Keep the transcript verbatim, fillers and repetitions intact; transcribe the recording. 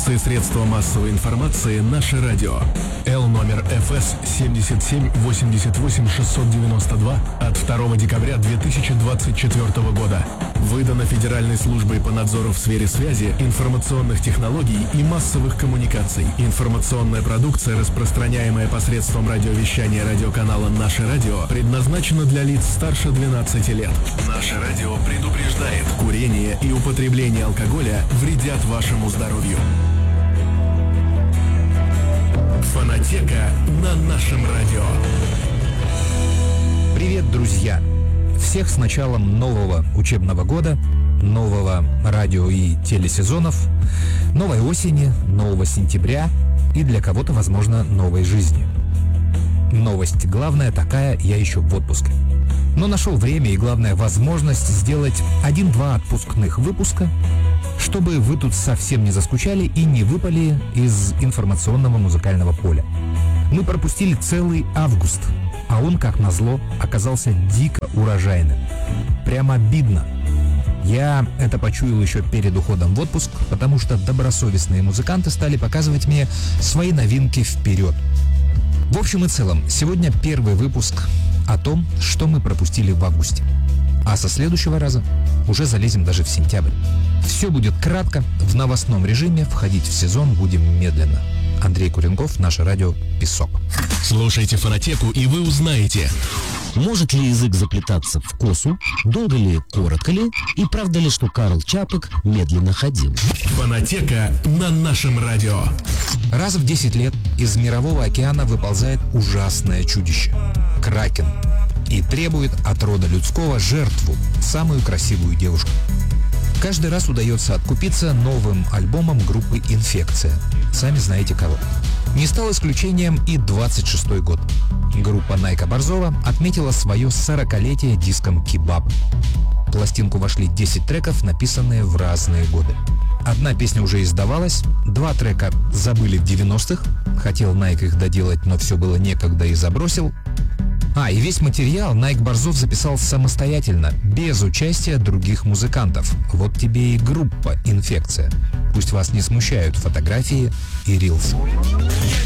Редакция средства массовой информации «Наше радио». Л номер эф эс семьдесят семь восемьдесят восемь шестьсот девяносто два от второго декабря две тысячи двадцать четвёртого года. Выдано Федеральной службой по надзору в сфере связи, информационных технологий и массовых коммуникаций. Информационная продукция, распространяемая посредством радиовещания радиоканала «Наше радио», предназначена для лиц старше двенадцати лет. «Наше радио» предупреждает: курение и употребление алкоголя вредят вашему здоровью. Фонотека на нашем радио. Привет, друзья! Всех с началом нового учебного года, нового радио и телесезонов, новой осени, нового сентября и для кого-то, возможно, новой жизни. Новость главная такая: я еще в отпуске. Но нашел время и, главное, возможность сделать один-два отпускных выпуска, чтобы вы тут совсем не заскучали и не выпали из информационного музыкального поля. Мы пропустили целый август, а он, как назло, оказался дико урожайным. Прямо обидно. Я это почуял еще перед уходом в отпуск, потому что добросовестные музыканты стали показывать мне свои новинки вперед. В общем и целом, сегодня первый выпуск о том, что мы пропустили в августе. А со следующего раза уже залезем даже в сентябрь. Все будет кратко, в новостном режиме, входить в сезон будем медленно. Андрей Куренков, Наше радио, Песок. Слушайте Фонотеку, и вы узнаете: может ли язык заплетаться в косу, долго ли, коротко ли, и правда ли, что Карл Чапек медленно ходил. Фонотека на нашем радио. Раз в десять лет из мирового океана выползает ужасное чудище – кракен, и требует от рода людского жертву, самую красивую девушку. Каждый раз удается откупиться новым альбомом группы «Инфекция». Сами знаете кого. Не стал исключением и двадцать шестой год. Группа Найка Борзова отметила свое сорокалетие диском «Кебаб». В пластинку вошли десять треков, написанные в разные годы. Одна песня уже издавалась, два трека забыли в девяностых, хотел Найк их доделать, но все было некогда и забросил. А, и весь материал Найк Борзов записал самостоятельно, без участия других музыкантов. Вот тебе и группа «Инфекция». Пусть вас не смущают фотографии и рилсы.